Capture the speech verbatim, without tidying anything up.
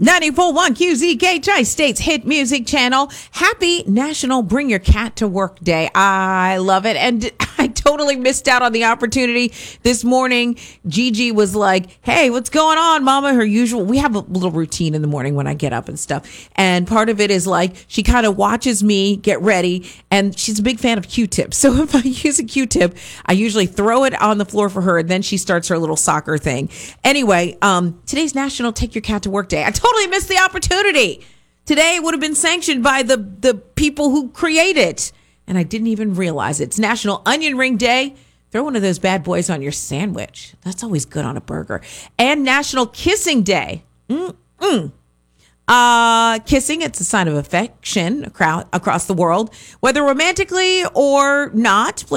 ninety-four point one Q Z K, Tri-State's hit music channel. Happy National Bring Your Cat to Work Day. I love it. And I totally missed out on the opportunity this morning. Gigi was like, hey, what's going on, Mama? Her usual, we have a little routine in the morning when I get up and stuff. And part of it is like, she kind of watches me get ready, and she's a big fan of Q-tips. So if I use a Q-tip, I usually throw it on the floor for her, and then she starts her little soccer thing. Anyway, um, today's National Take Your Cat to Work Day. I totally missed the opportunity. Today would have been sanctioned by the, the people who create it, and I didn't even realize it. It's National Onion Ring Day. Throw one of those bad boys on your sandwich. That's always good on a burger. And National Kissing Day. Mm-mm. Uh, kissing, it's a sign of affection across the world, whether romantically or not.